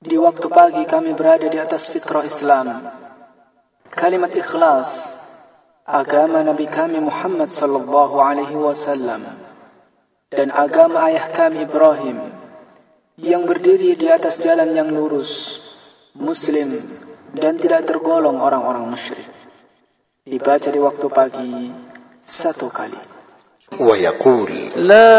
Di waktu pagi kami berada di atas fitrah Islam. Kalimat ikhlas, agama Nabi kami Muhammad sallallahu alaihi wasallam, dan agama ayah kami Ibrahim, yang berdiri di atas jalan yang lurus, muslim, dan tidak tergolong orang-orang musyrik. Dibaca di waktu pagi 1 kali. ويقول